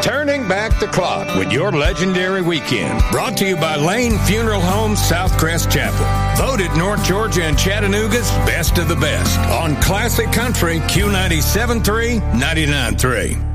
Turning back the clock with your legendary weekend. Brought to you by Lane Funeral Home, Southcrest Chapel. Voted North Georgia and Chattanooga's best of the best on Classic Country Q97.3, 99.3.